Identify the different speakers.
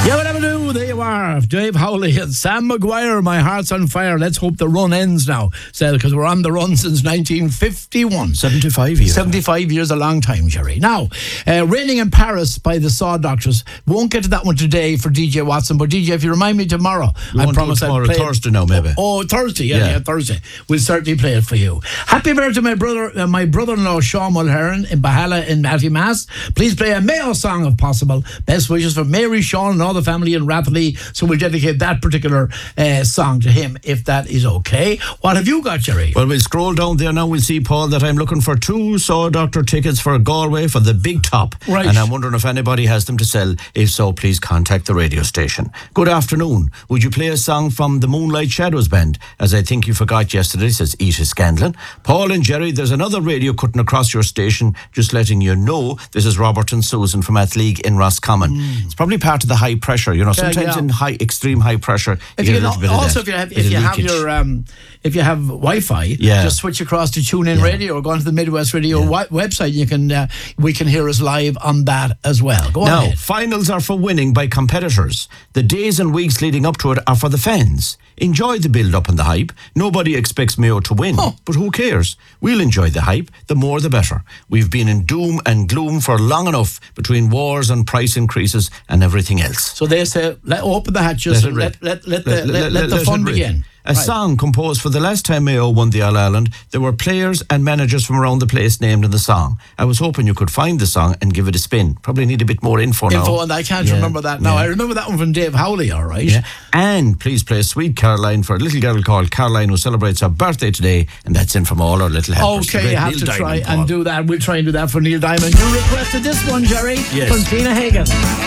Speaker 1: Yeah, whatever do, there you are. Dave Howley and Sam Maguire, My Heart's on Fire. Let's hope the run ends now, because we're on the run since 1951.
Speaker 2: 75 years.
Speaker 1: 75 years, a long time, Jerry. Now, Raining in Paris by the Saw Doctors. Won't get to that one today for DJ Watson, but DJ, if you remind me tomorrow, I promise I'll play
Speaker 2: Thursday now, maybe.
Speaker 1: Oh, Thursday, yeah, Thursday. We'll certainly play it for you. Happy birthday, my brother-in-law, Sean Mulherron, in Bahala in Mattymass. Please play a Mayo song if possible. Best wishes for Mary, Sean, and all the family in Rathley. So we'll dedicate that particular song to him, if that is okay. What have you got, Jerry?
Speaker 2: Well, we'll scroll down there now. We'll see, Paul, that I'm looking for 2 Saw Doctor tickets for Galway for the Big Top.
Speaker 1: Right.
Speaker 2: And I'm wondering if anybody has them to sell. If so, please contact the radio station. Good afternoon. Would you play a song from the Moonlight Shadows Band? As I think you forgot yesterday, says Ita Scanlon. Paul and Jerry, there's another radio cutting across your station. Just letting you know, this is Robert and Susan from Athleague in Roscommon. It's probably part of the high pressure. You know, sometimes in extreme high pressure, you get a little bit
Speaker 1: also
Speaker 2: of that.
Speaker 1: if you have Wi-Fi, just switch across to TuneIn Radio or go onto the Midwest Radio website. You can we can hear us live on that as well. Go on ahead.
Speaker 2: Now, finals are for winning by competitors. The days and weeks leading up to it are for the fans. Enjoy the build-up and the hype. Nobody expects Mayo to win, but who cares? We'll enjoy the hype. The more, the better. We've been in doom and gloom for long enough between wars and price increases and everything else.
Speaker 1: So they say, open the hatches and let the fun begin.
Speaker 2: A song composed for the last time Mayo won the All-Ireland. There were players and managers from around the place named in the song. I was hoping you could find the song and give it a spin. Probably need a bit more info now.
Speaker 1: And I can't remember that now. I remember that one from Dave Howley, all right.
Speaker 2: Yeah. And please play Sweet Caroline for a little girl called Caroline who celebrates her birthday today, and that's in from all our little helpers.
Speaker 1: Okay, you have to try and do that. We'll try and do that for Neil Diamond. You requested this one, Jerry, from Tina Hagen.